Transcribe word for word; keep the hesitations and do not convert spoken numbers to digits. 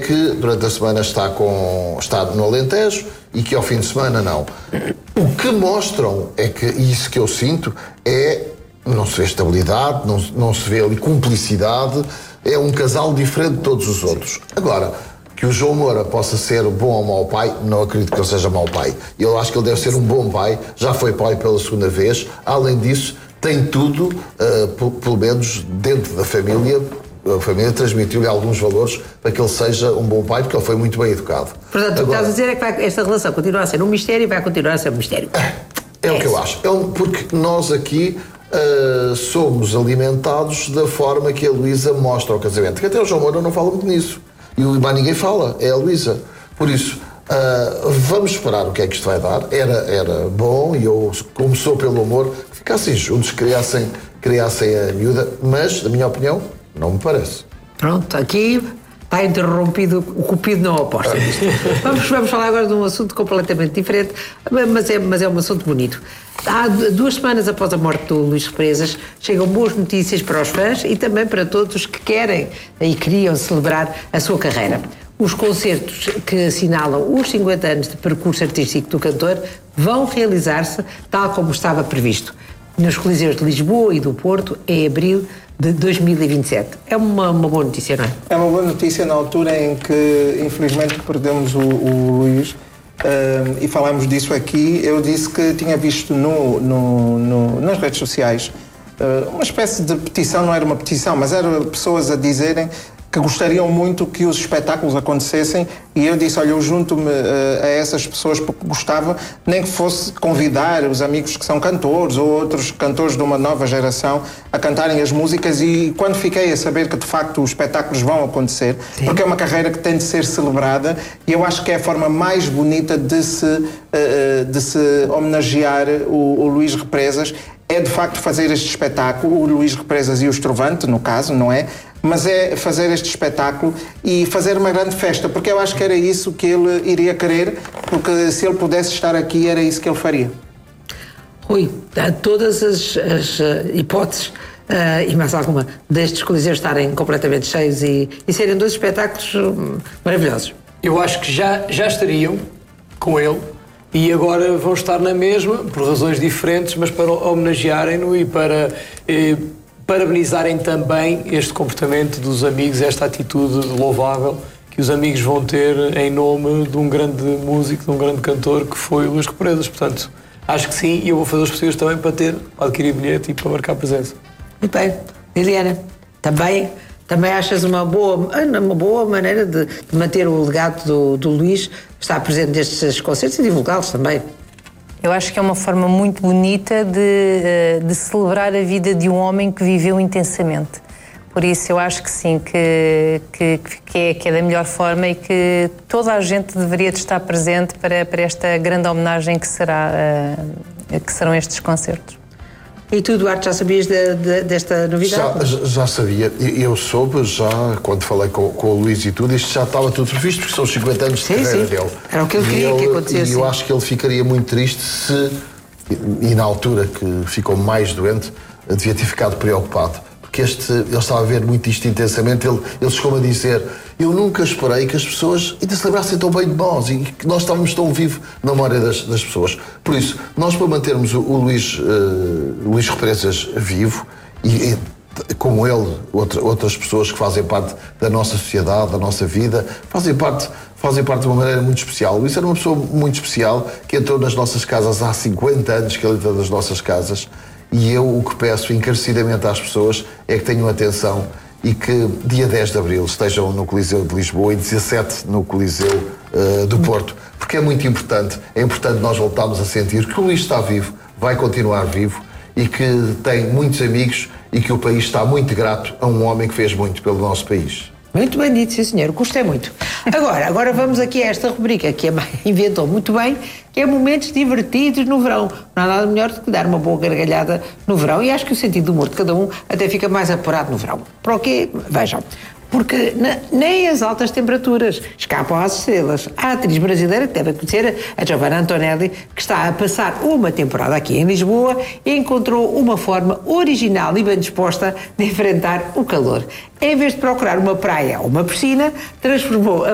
que durante a semana está, com, está no Alentejo e que ao fim de semana não. O que mostram é que, e isso que eu sinto, é não se vê estabilidade, não, não se vê ali cumplicidade, é um casal diferente de todos os outros. Agora, que o João Moura possa ser bom ou mau pai, não acredito que ele seja mau pai. Eu acho que ele deve ser um bom pai, já foi pai pela segunda vez, além disso, tem tudo, uh, pelo menos dentro da família, a família transmitiu-lhe alguns valores para que ele seja um bom pai, porque ele foi muito bem educado. Portanto, o que estás a dizer é que vai, esta relação continua a ser um mistério e vai continuar a ser um mistério. É, é o que eu acho. É um, porque nós aqui uh, somos alimentados da forma que a Luísa mostra ao casamento. Que até o João Moura não fala muito nisso. E mais ninguém fala, é a Luísa. Por isso, uh, vamos esperar o que é que isto vai dar. Era, era bom, e eu, como sou pelo amor, que ficassem juntos, criassem, criassem a miúda, mas, na minha opinião, não me parece. Pronto, aqui está interrompido, o cupido não aposta nisto. vamos, vamos falar agora de um assunto completamente diferente, mas é, mas é um assunto bonito. Há duas semanas após a morte do Luís Represas, chegam boas notícias para os fãs e também para todos os que querem e queriam celebrar a sua carreira. Os concertos que assinalam os cinquenta anos de percurso artístico do cantor vão realizar-se tal como estava previsto, nos Coliseus de Lisboa e do Porto, em abril de dois mil e vinte e sete. É uma, uma boa notícia, não é? É uma boa notícia na altura em que, infelizmente, perdemos o, o Luís, uh, e falámos disso aqui. Eu disse que tinha visto no, no, no, nas redes sociais uh, uma espécie de petição, não era uma petição, mas eram pessoas a dizerem que gostariam muito que os espetáculos acontecessem, e eu disse, olha, eu junto-me uh, a essas pessoas porque gostava, nem que fosse convidar os amigos que são cantores ou outros cantores de uma nova geração a cantarem as músicas, e quando fiquei a saber que de facto os espetáculos vão acontecer, sim, porque é uma carreira que tem de ser celebrada, e eu acho que é a forma mais bonita de se, uh, de se homenagear o, o Luís Represas, é de facto fazer este espetáculo, o Luís Represas e o Estrovante, no caso, não é? Mas é fazer este espetáculo e fazer uma grande festa, porque eu acho que era isso que ele iria querer, porque se ele pudesse estar aqui, era isso que ele faria. Rui, todas as, as hipóteses, uh, e mais alguma, destes coliseus estarem completamente cheios e, e serem dois espetáculos um, maravilhosos. Eu acho que já, já estariam com ele, e agora vão estar na mesma, por razões diferentes, mas para homenagearem-no e para eh, parabenizarem também este comportamento dos amigos, esta atitude louvável que os amigos vão ter em nome de um grande músico, de um grande cantor que foi o Luís Represas. Portanto, acho que sim, e eu vou fazer os possíveis também para ter, para adquirir bilhete e para marcar presença. Muito bem. Liliana, também... Também achas uma boa, uma boa maneira de, de manter o legado do, do Luís, estar presente nestes concertos e divulgá-los também? Eu acho que é uma forma muito bonita de, de celebrar a vida de um homem que viveu intensamente. Por isso eu acho que sim, que, que, que, é, que é da melhor forma e que toda a gente deveria de estar presente para, para esta grande homenagem que, será, que serão estes concertos. E tu, Duarte, já sabias de, de, desta novidade? Já, já sabia. Eu soube, já, quando falei com, com o Luís e tudo, isto já estava tudo previsto, porque são cinquenta anos de sim, carreira sim. dele. Era o que ele queria que acontecesse. E eu acho que ele ficaria muito triste se, e na altura que ficou mais doente, devia ter ficado preocupado. Porque este, ele estava a ver muito isto intensamente, ele, ele chegou-me a dizer, eu nunca esperei que as pessoas ainda se lembrassem tão bem de nós e que nós estávamos tão vivos na memória das, das pessoas. Por isso, nós para mantermos o, o Luís, uh, Luís Represas vivo, e, e como ele, outra, outras pessoas que fazem parte da nossa sociedade, da nossa vida, fazem parte, fazem parte de uma maneira muito especial. O Luís era uma pessoa muito especial, que entrou nas nossas casas há cinquenta anos que ele entrou nas nossas casas. E eu o que peço encarecidamente às pessoas é que tenham atenção e que dia dez de abril estejam no Coliseu de Lisboa e dezassete no Coliseu uh, do Porto, porque é muito importante, é importante nós voltarmos a sentir que o Luís está vivo, vai continuar vivo e que tem muitos amigos e que o país está muito grato a um homem que fez muito pelo nosso país. Muito bem dito, sim senhor, gostei muito. Agora, agora vamos aqui a esta rubrica que a mãe inventou muito bem, que é momentos divertidos no verão. Não há nada melhor do que dar uma boa gargalhada no verão, e acho que o sentido do humor de cada um até fica mais apurado no verão. Para o quê? Vejam. Porque na, nem as altas temperaturas escapam às estrelas. A atriz brasileira, que deve conhecer, a Giovanna Antonelli, que está a passar uma temporada aqui em Lisboa, encontrou uma forma original e bem disposta de enfrentar o calor. Em vez de procurar uma praia ou uma piscina, transformou a